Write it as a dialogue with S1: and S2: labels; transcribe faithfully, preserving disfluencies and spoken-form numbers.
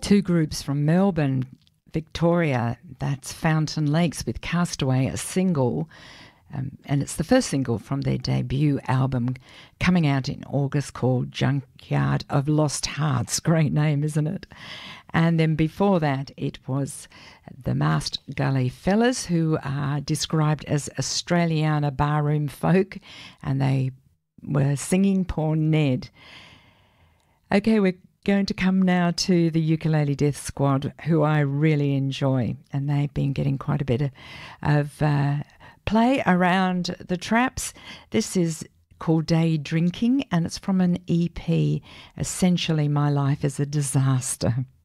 S1: Two groups from Melbourne, Victoria, that's Fountain Lakes with Castaway, a single, um, and it's the first single from their debut album coming out in August called Junkyard of Lost Hearts. Great name, isn't it? And then before that, it was the Masked Gully Fellas, who are described as Australiana barroom folk, and they were singing Poor Ned. Okay, we're going to come now to the Ukulele Death Squad, who I really enjoy, and they've been getting quite a bit of, of uh, play around the traps. This is called Day Drinking, and it's from an E P, Essentially My Life is a Disaster.